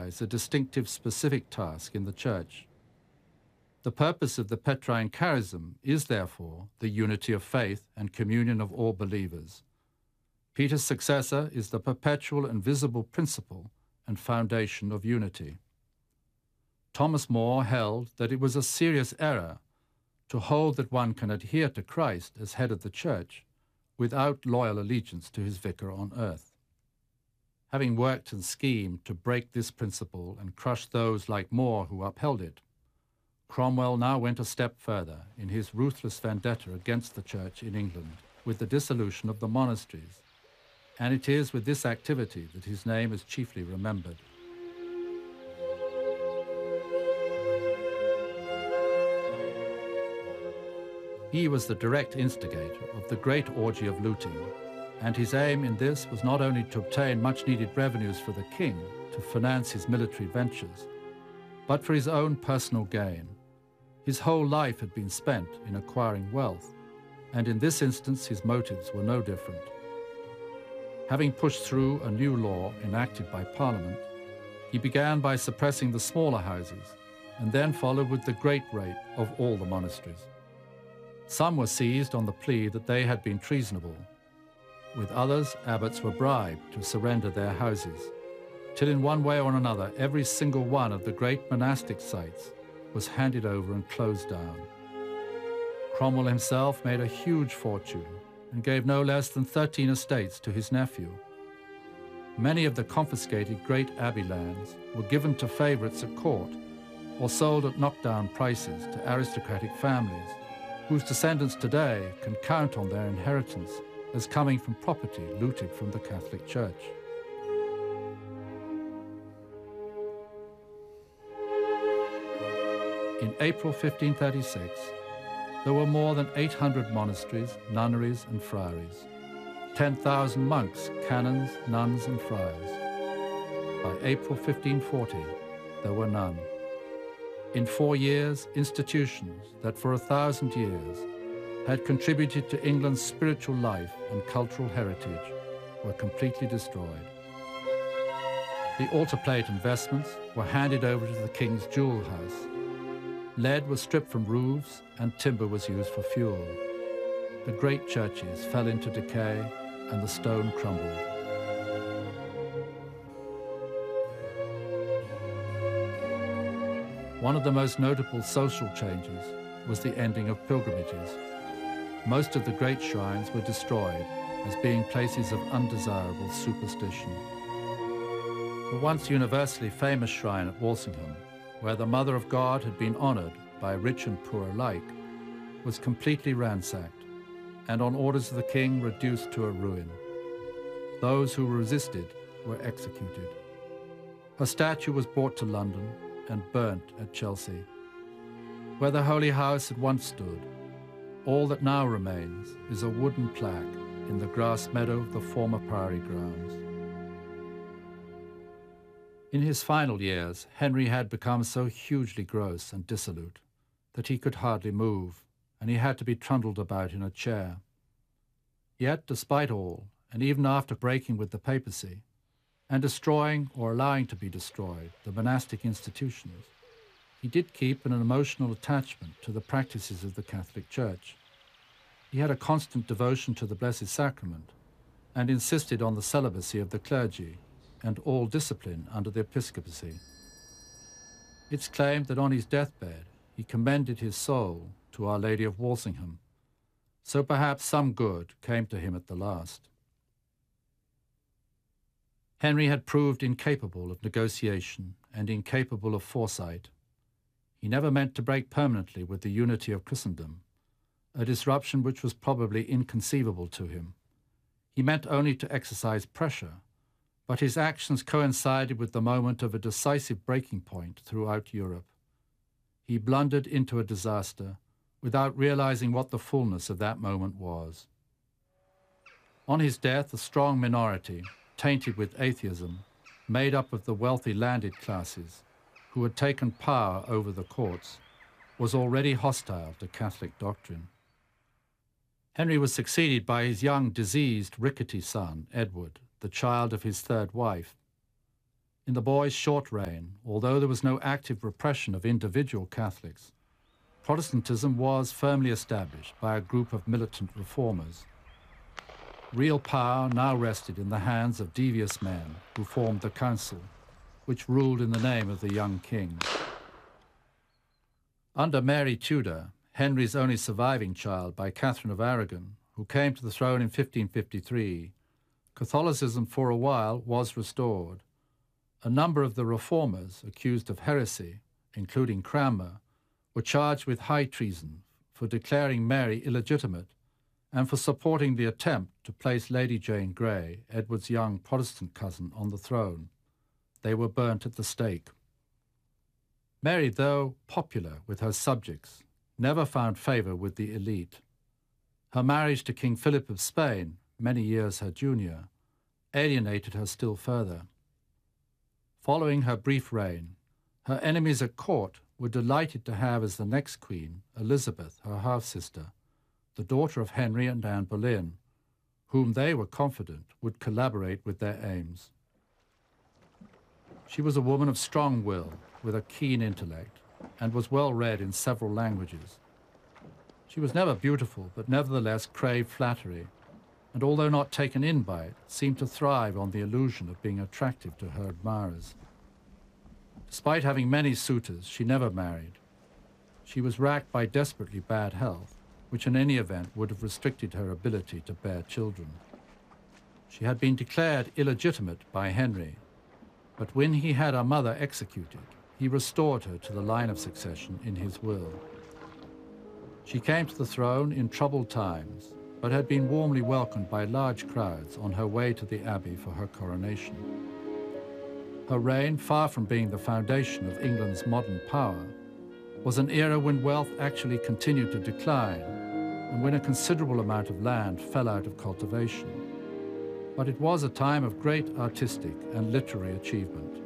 exercise a distinctive specific task in the Church. The purpose of the Petrine charism is, therefore, the unity of faith and communion of all believers. Peter's successor is the perpetual and visible principle and foundation of unity. Thomas More held that it was a serious error to hold that one can adhere to Christ as head of the Church without loyal allegiance to his vicar on earth. Having worked and schemed to break this principle and crush those like More who upheld it, Cromwell now went a step further in his ruthless vendetta against the Church in England with the dissolution of the monasteries, and it is with this activity that his name is chiefly remembered. He was the direct instigator of the great orgy of looting, and his aim in this was not only to obtain much-needed revenues for the king to finance his military ventures, but for his own personal gain. His whole life had been spent in acquiring wealth, and in this instance his motives were no different. Having pushed through a new law enacted by Parliament, he began by suppressing the smaller houses, and then followed with the great rape of all the monasteries. Some were seized on the plea that they had been treasonable. With others, abbots were bribed to surrender their houses, till in one way or another every single one of the great monastic sites was handed over and closed down. Cromwell himself made a huge fortune and gave no less than 13 estates to his nephew. Many of the confiscated great abbey lands were given to favourites at court or sold at knockdown prices to aristocratic families whose descendants today can count on their inheritance as coming from property looted from the Catholic Church. In April 1536, there were more than 800 monasteries, nunneries and friaries, 10,000 monks, canons, nuns and friars. By April 1540, there were none. In 4 years, institutions that for 1,000 years had contributed to England's spiritual life and cultural heritage were completely destroyed. The altar plate and vestments were handed over to the King's Jewel House. Lead was stripped from roofs and timber was used for fuel. The great churches fell into decay and the stone crumbled. One of the most notable social changes was the ending of pilgrimages. Most of the great shrines were destroyed as being places of undesirable superstition. The once universally famous shrine at Walsingham, where the Mother of God had been honoured by rich and poor alike, was completely ransacked and on orders of the king reduced to a ruin. Those who resisted were executed. Her statue was brought to London and burnt at Chelsea. Where the Holy House had once stood, all that now remains is a wooden plaque in the grass meadow of the former Priory grounds. In his final years, Henry had become so hugely gross and dissolute that he could hardly move, and he had to be trundled about in a chair. Yet, despite all, and even after breaking with the papacy, and destroying or allowing to be destroyed the monastic institutions, he did keep an emotional attachment to the practices of the Catholic Church. He had a constant devotion to the Blessed Sacrament and insisted on the celibacy of the clergy and all discipline under the episcopacy. It's claimed that on his deathbed he commended his soul to Our Lady of Walsingham, so perhaps some good came to him at the last. Henry had proved incapable of negotiation and incapable of foresight. He never meant to break permanently with the unity of Christendom, a disruption which was probably inconceivable to him. He meant only to exercise pressure, but his actions coincided with the moment of a decisive breaking point throughout Europe. He blundered into a disaster without realizing what the fullness of that moment was. On his death, a strong minority, tainted with atheism, made up of the wealthy landed classes, who had taken power over the courts, was already hostile to Catholic doctrine. Henry was succeeded by his young, diseased, rickety son, Edward, the child of his third wife. In the boy's short reign, although there was no active repression of individual Catholics, Protestantism was firmly established by a group of militant reformers. Real power now rested in the hands of devious men who formed the council, which ruled in the name of the young king. Under Mary Tudor, Henry's only surviving child by Catherine of Aragon, who came to the throne in 1553, Catholicism for a while was restored. A number of the reformers accused of heresy, including Cranmer, were charged with high treason for declaring Mary illegitimate and for supporting the attempt to place Lady Jane Grey, Edward's young Protestant cousin, on the throne. They were burnt at the stake. Mary, though popular with her subjects, never found favour with the elite. Her marriage to King Philip of Spain, many years her junior, alienated her still further. Following her brief reign, her enemies at court were delighted to have as the next queen Elizabeth, her half-sister, the daughter of Henry and Anne Boleyn, whom they were confident would collaborate with their aims. She was a woman of strong will, with a keen intellect, and was well read in several languages. She was never beautiful, but nevertheless craved flattery, and although not taken in by it, seemed to thrive on the illusion of being attractive to her admirers. Despite having many suitors, she never married. She was racked by desperately bad health, which in any event would have restricted her ability to bear children. She had been declared illegitimate by Henry, but when he had her mother executed, he restored her to the line of succession in his will. She came to the throne in troubled times, but had been warmly welcomed by large crowds on her way to the Abbey for her coronation. Her reign, far from being the foundation of England's modern power, was an era when wealth actually continued to decline and when a considerable amount of land fell out of cultivation. But it was a time of great artistic and literary achievement.